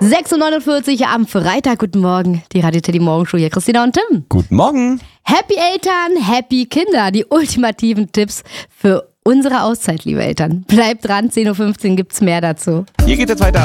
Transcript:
6.49 Uhr am Freitag. Guten Morgen, die Radio Teddy Morgenshow hier. Christina und Tim. Guten Morgen. Happy Eltern, happy Kinder. Die ultimativen Tipps für unsere Auszeit, liebe Eltern. Bleibt dran, 10.15 Uhr gibt's mehr dazu. Hier geht es weiter.